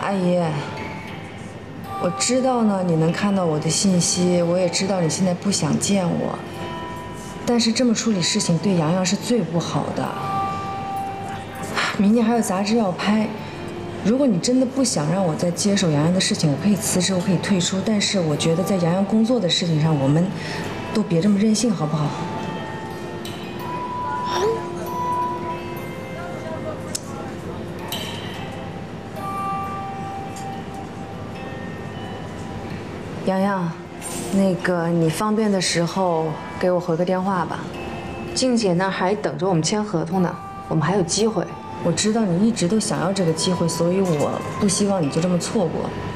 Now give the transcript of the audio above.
阿姨，我知道呢，你能看到我的信息，我也知道你现在不想见我，但是这么处理事情对洋洋是最不好的。明天还有杂志要拍，如果你真的不想让我再接手洋洋的事情，我可以辞职，我可以退出，但是我觉得在洋洋工作的事情上，我们都别这么任性，好不好？ 洋洋，那个你方便的时候给我回个电话吧。静姐那儿还等着我们签合同呢，我们还有机会。我知道你一直都想要这个机会，所以我不希望你就这么错过。